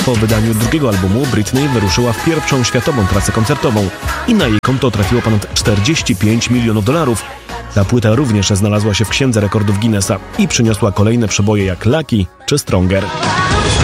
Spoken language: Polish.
Po wydaniu drugiego albumu Britney wyruszyła w pierwszą światową trasę koncertową i na jej konto trafiło ponad $45 milionów. Ta płyta również znalazła się w Księdze Rekordów Guinnessa i przyniosła kolejne przeboje jak Lucky czy Stronger.